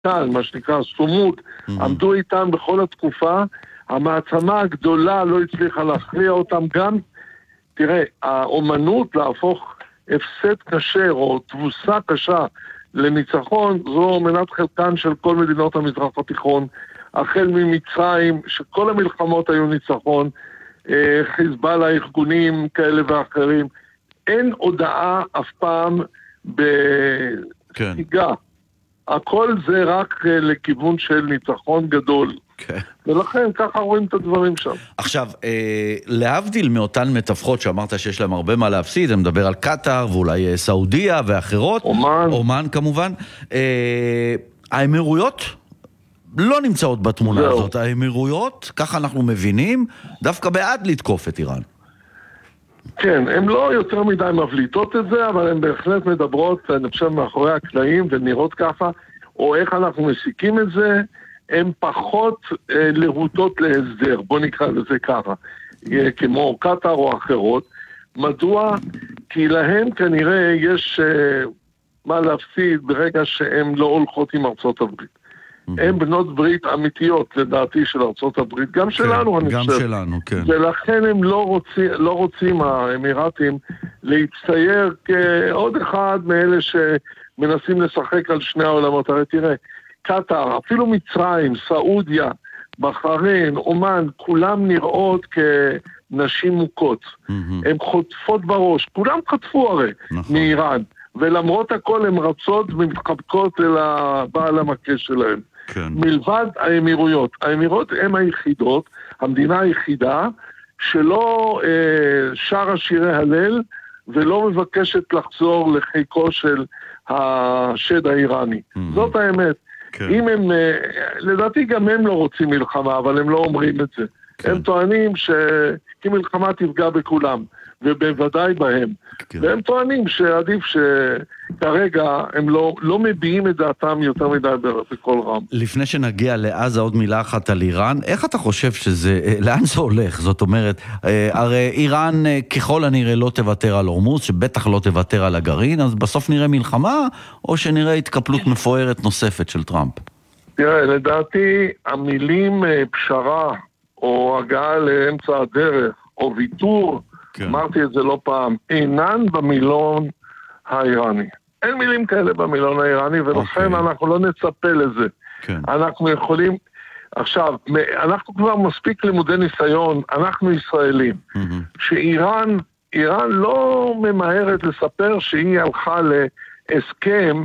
כאן, מה שנקרא סומות, עמדו איתם בכל התקופה, המעצמה הגדולה לא הצליחה להכריע אותם גם, תראה, האומנות להפוך הפסד קשה או תבוסה קשה לניצחון, זו מנת חלקן של כל מדינות המזרח התיכון, החל ממצרים, שכל המלחמות היו ניצחון, חיזבאללה, ארגונים כאלה ואחרים, אין הודעה אף פעם בסיגה. הכל זה רק לכיוון של ניצחון גדול. ולכן ככה רואים את הדברים שם. עכשיו, להבדיל מאותן מתווכות שאמרת שיש להם הרבה מה להפסיד, אני מדבר על קטר ואולי סעודיה ואחרות, אומן כמובן, האמירויות לא נמצאות בתמונה הזאת. האמירויות, ככה אנחנו מבינים, דווקא בעד לתקוף את איראן. כן, הן לא יותר מדי מבליטות את זה, אבל הן בהחלט מדברות, אני חושב, מאחורי הקלעים ונראות ככה, או איך אנחנו מסיקים את זה, הן פחות להוטות להסדר, בוא נקרא לזה ככה, כמו קטר או אחרות. מדוע? כי להן כנראה יש מה להפסיד ברגע שהן לא הולכות עם ארצות הברית. הן בנות ברית אמיתיות, לדעתי, של ארצות הברית, גם שלנו, אני חושב. גם שלנו, כן. ולכן הם לא רוצים, האמירתים, להצטייר כעוד אחד מאלה שמנסים לשחק על שני העולמות. הרי תראה, קטר, אפילו מצרים, סעודיה, בחריין, אומן, כולם נראות כנשים מוכות. הן חוטפות בראש, כולם חטפו הרי מאיראן. ולמרות הכל הן רצות ומתחבקות אל הבעל המכה שלהם. כן. מלבד האמירויות. האמירויות הן היחידות, המדינה היחידה, שלא שרה שירי הלל, ולא מבקשת לחזור לחיקו של השד האיראני. זאת האמת. כן. אם הם, לדעתי גם הם לא רוצים מלחמה, אבל הם לא אומרים את זה. כן. הם טוענים כי מלחמה תפגע בכולם. ובוודאי בהם. כן. והם טוענים שעדיף שכרגע הם לא מביעים את דעתם יותר מדי בכל רם. לפני שנגיע לעזה עוד מילה אחת על איראן, איך אתה חושב שזה, לאן זה הולך? זאת אומרת, הרי איראן ככל הנראה לא תוותר על הורמוז, שבטח לא תוותר על הגרעין, אז בסוף נראה מלחמה, או שנראה התקפלות מפוארת נוספת של טראמפ? תראה, לדעתי המילים פשרה, או הגעה לאמצע הדרך, או ויתור, כן. אמרתי את זה לא פעם, אינן במילון האיראני. אין מילים כאלה במילון האיראני, ולכן אנחנו לא נצפה לזה. כן. אנחנו יכולים, עכשיו, אנחנו כבר מספיק לימודי ניסיון, אנחנו ישראלים, שאיראן לא ממהרת לספר שהיא הלכה להסכם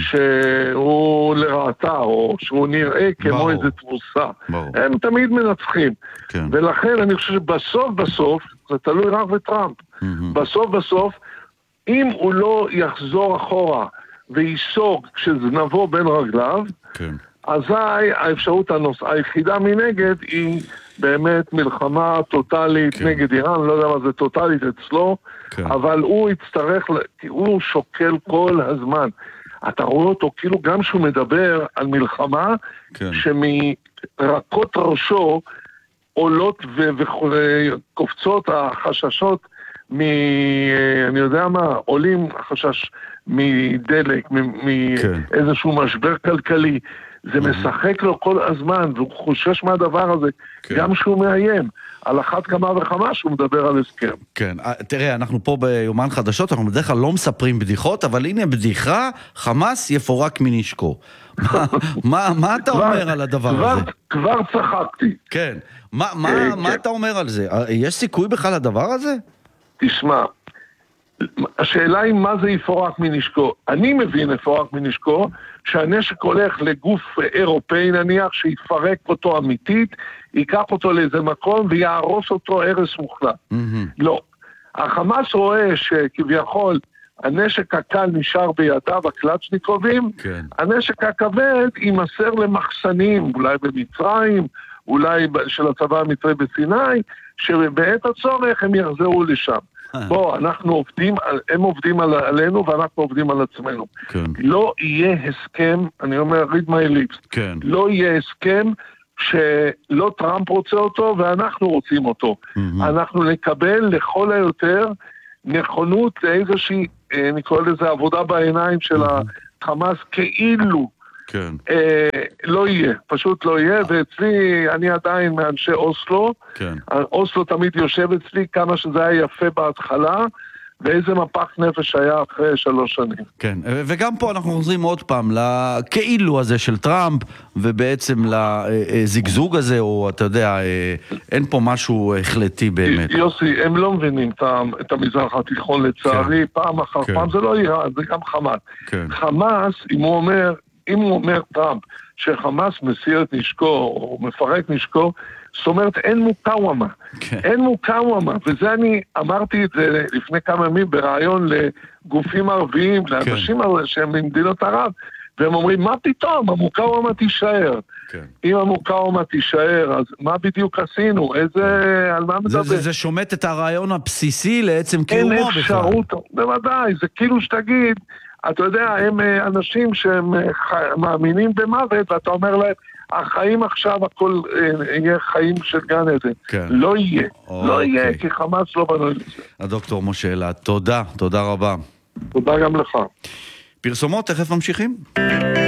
שהוא לרעתה, או שהוא נראה כמו איזה תבוסה. הם תמיד מנצחים. כן. ולכן אני חושב שבסוף, זה תלוי רק בטראמפ. בסוף, אם הוא לא יחזור אחורה ויסוג כשזנבו בין רגליו, כן. אזי האפשרות היחידה מנגד היא באמת מלחמה טוטלית כן. נגד איראן, לא יודע מה זה טוטלית אצלו, כן. אבל הוא יצטרך, הוא שוקל כל הזמן. אתה רואה אותו כאילו גם שהוא מדבר על מלחמה, כן. שמרקות ראשו עולות וקופצות החששות אני יודע מה, עולים החשש מדלק, מאיזשהו משבר כלכלי. זה משחק לו כל הזמן, והוא חושש מהדבר הזה, גם שהוא מאיים. על אחת כמה וכמה שהוא מדבר על הסכם. כן, תראה, אנחנו פה ביומן חדשות, אנחנו בדרך כלל לא מספרים בדיחות, אבל הנה בדיחה, חמאס יפורק מנשקו. מה אתה אומר על הדבר הזה? כבר צחקתי. כן, מה אתה אומר על זה? יש סיכוי בכלל לדבר הזה? תשמע, השאלה היא מה זה יפורק מנשקו. אני מבין יפורק מנשקו, שהנשק הולך לגוף אירופאי נניח, שיפרק אותו אמיתית, ייקח אותו לאיזה מקום ויערוס אותו הרס מוחלט. לא. החמאס רואה שכביכול הנשק הקל נשאר בידיו, הקלצ'ניקובים, כן. הנשק הכבד יימסר למחסנים, אולי במצרים, אולי של הצבא המצרי בסיני, שבעת הצורך הם יחזרו לשם. בוא, הם עובדים עלינו ואנחנו עובדים על עצמנו. כן. לא יהיה הסכם, אני אומר, read my lips, כן. לא יהיה הסכם שלא טראמפ רוצה אותו ואנחנו רוצים אותו. אנחנו נקבל לכל היותר נכונות לאיזושהי, אני קורא לזה עבודה בעיניים של החמאס, כאילו כן. לא יהיה, פשוט לא יהיה, ואצלי, אני עדיין מאנשי אוסלו, כן. אוסלו תמיד יושב אצלי, כמה שזה היה יפה בהתחלה, ואיזה מפח נפש היה אחרי 3 שנים. כן, וגם פה אנחנו חוזרים עוד פעם לכאילו הזה של טראמפ, ובעצם לזיגזוג הזה, או אתה יודע, אין פה משהו החלטי באמת. יוסי, הם לא מבינים את המזרח התיכון לצערי, פעם אחר פעם, זה לא איראן, זה גם חמאס. חמאס, אם הוא אומר טראמפ, שחמאס מסיר את נשקו, או מפרק נשקו, זאת אומרת, אין מוקאוומה. אין מוקאוומה, וזה אני אמרתי את זה לפני כמה ימים ברעיון לגופים ערביים, לאנשים שהם ממדינות ערב, והם אומרים, מה פתאום? המוקאוומה תישאר. אם המוקאוומה תישאר, אז מה בדיוק עשינו? על מה מדבר? זה שומט את הרעיון הבסיסי לעצם קיומו בכלל. אין אפשרות, בוודאי, זה כאילו שתגיד, אתה יודע, הם אנשים שהם מאמינים במוות, ואתה אומר להם, החיים עכשיו הכל יהיה חיים של גן עדן. לא יהיה. לא יהיה, כי חמאס לא בנוי לזה. הדוקטור משה אלעד, תודה רבה. תודה גם לך. פרסומות, תכף ממשיכים.